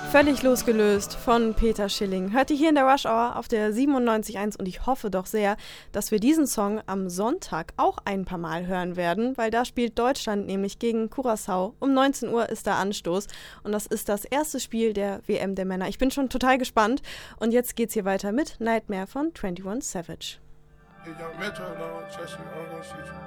Völlig losgelöst von Peter Schilling. Hört ihr hier in der Rush Hour auf der 97.1 und ich hoffe doch sehr, dass wir diesen Song am Sonntag auch ein paar Mal hören werden, weil da spielt Deutschland nämlich gegen Curaçao. Um 19 Uhr ist der Anstoß und das ist das erste Spiel der WM der Männer. Ich bin schon total gespannt und jetzt geht's hier weiter mit Nightmare von 21 Savage.